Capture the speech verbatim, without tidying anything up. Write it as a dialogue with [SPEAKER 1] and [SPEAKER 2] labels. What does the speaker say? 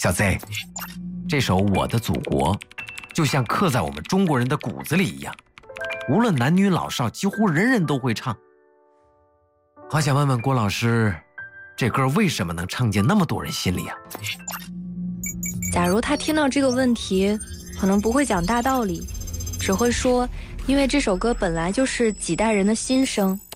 [SPEAKER 1] 小 Z， 这首《我的祖国》就像刻在我们中国人的骨子里一样，无论男女老少，几乎人人都会唱。好想问问郭老师，这歌为什么能唱进那么多人心里啊？
[SPEAKER 2] 假如他听到这个问题，可能不会讲大道理，只会说，因为这首歌本来就是几代人的心声，